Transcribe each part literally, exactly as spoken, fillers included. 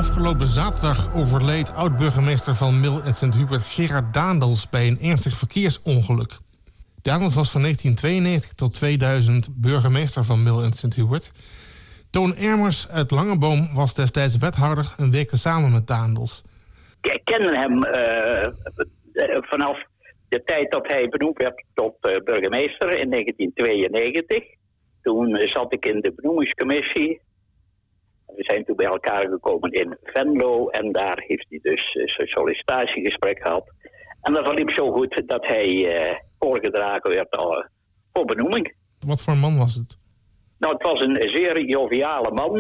Afgelopen zaterdag overleed oud-burgemeester van Mil en Sint-Hubert Gerard Daendels bij een ernstig verkeersongeluk. Daendels was van negentien tweeënnegentig tot tweeduizend burgemeester van Mil en Sint-Hubert. Toon Ermers uit Langeboom was destijds wethouder en werkte samen met Daendels. Ik ken hem uh, vanaf de tijd dat hij benoemd werd tot uh, burgemeester in negentien tweeënnegentig. Toen uh, zat ik in de benoemingscommissie. We zijn toen bij elkaar gekomen in Venlo en daar heeft hij dus uh, zijn sollicitatiegesprek gehad. En dat verliep zo goed dat hij uh, voorgedragen werd uh, voor benoeming. Wat voor een man was het? Nou, het was een zeer joviale man.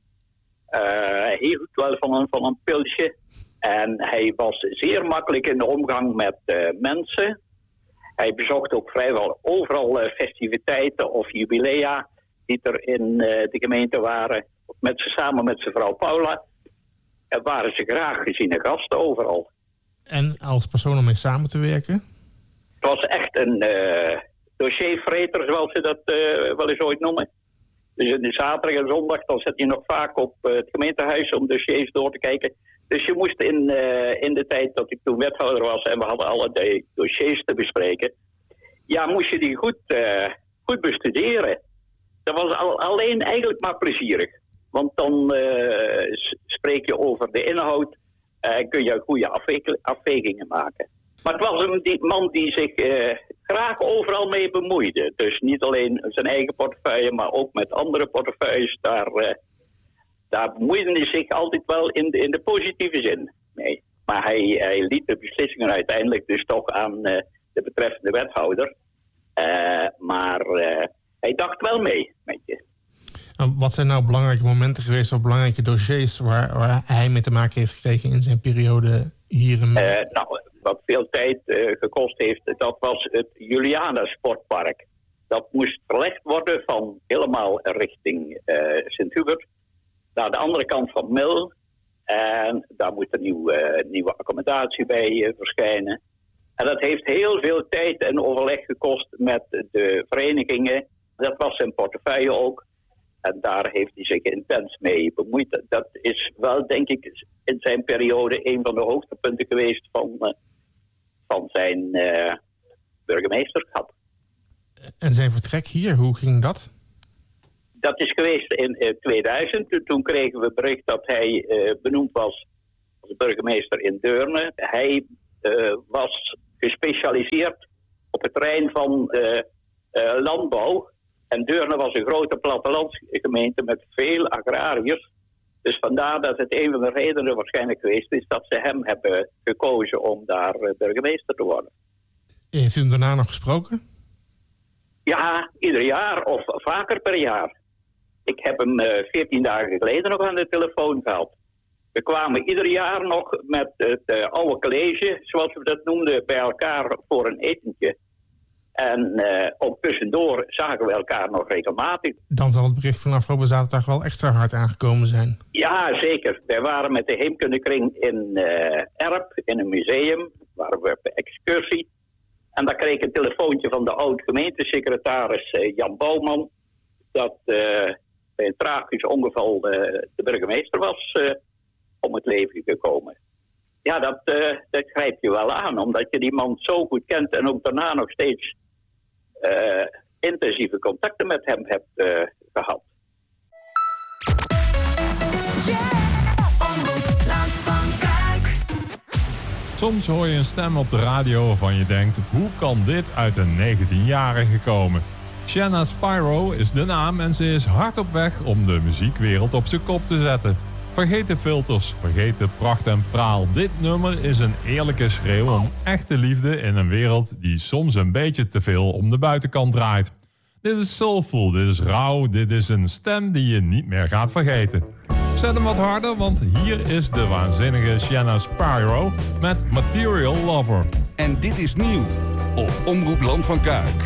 Uh, hij hield wel van een, van een pilsje. En hij was zeer makkelijk in de omgang met uh, mensen. Hij bezocht ook vrijwel overal uh, festiviteiten of jubilea die er in uh, de gemeente waren. Met ze, samen met zijn vrouw Paula. En waren ze graag geziene gasten overal. En als persoon om mee samen te werken? Het was echt een uh, dossiervreter, zoals ze dat uh, wel eens ooit noemen. Dus in de zaterdag en zondag dan zat je nog vaak op uh, het gemeentehuis om dossiers door te kijken. Dus je moest in, uh, in de tijd dat ik toen wethouder was en we hadden allerlei dossiers te bespreken. Ja, moest je die goed, uh, goed bestuderen. Dat was al, alleen eigenlijk maar plezierig. Want dan uh, spreek je over de inhoud en uh, kun je goede afwe- afwegingen maken. Maar het was een die, man die zich uh, graag overal mee bemoeide. Dus niet alleen zijn eigen portefeuille, maar ook met andere portefeuilles. Daar, uh, daar bemoeide hij zich altijd wel in de, in de positieve zin mee. Maar hij, hij liet de beslissingen uiteindelijk dus toch aan uh, de betreffende wethouder. Uh, maar uh, hij dacht wel mee met je. Wat zijn nou belangrijke momenten geweest of belangrijke dossiers waar, waar hij mee te maken heeft gekregen in zijn periode hier in Mil? Uh, nou, wat veel tijd uh, gekost heeft, dat was het Juliana Sportpark. Dat moest verlegd worden van helemaal richting uh, Sint-Hubert naar de andere kant van Mil. En daar moet een nieuw, uh, nieuwe accommodatie bij uh, verschijnen. En dat heeft heel veel tijd en overleg gekost met de verenigingen. Dat was zijn portefeuille ook. En daar heeft hij zich intens mee bemoeid. Dat is wel, denk ik, in zijn periode een van de hoogtepunten geweest van, uh, van zijn uh, burgemeesterschap. En zijn vertrek hier, hoe ging dat? Dat is geweest in uh, tweeduizend. Toen kregen we bericht dat hij uh, benoemd was als burgemeester in Deurne. Hij uh, was gespecialiseerd op het terrein van uh, uh, landbouw. En Deurne was een grote plattelandsgemeente met veel agrariërs. Dus vandaar dat het een van de redenen waarschijnlijk geweest is dat ze hem hebben gekozen om daar uh, burgemeester te worden. Heeft u hem daarna nog gesproken? Ja, ieder jaar of vaker per jaar. Ik heb hem uh, veertien dagen geleden nog aan de telefoon gehad. We kwamen ieder jaar nog met het uh, oude college, zoals we dat noemden, bij elkaar voor een etentje. En uh, ook tussendoor zagen we elkaar nog regelmatig. Dan zal het bericht van afgelopen zaterdag wel extra hard aangekomen zijn. Ja, zeker. Wij waren met de heemkundekring in uh, Erp, in een museum. Waren we op excursie. En daar kreeg ik een telefoontje van de oud-gemeentesecretaris uh, Jan Bouwman. Dat uh, bij een tragisch ongeval uh, de burgemeester was uh, om het leven gekomen. Ja, dat, uh, dat grijpt je wel aan. Omdat je die man zo goed kent en ook daarna nog steeds uh, intensieve contacten met hem hebt uh, gehad. Soms hoor je een stem op de radio waarvan je denkt, hoe kan dit uit een negentienjarige komen? Shanna Spyro is de naam en ze is hard op weg om de muziekwereld op zijn kop te zetten. Vergeet de filters, vergeet de pracht en praal. Dit nummer is een eerlijke schreeuw om echte liefde in een wereld die soms een beetje te veel om de buitenkant draait. Dit is soulful, dit is rauw, dit is een stem die je niet meer gaat vergeten. Zet hem wat harder, want hier is de waanzinnige Shanna Spyro met Material Lover. En dit is nieuw op Omroep Land van Kuik.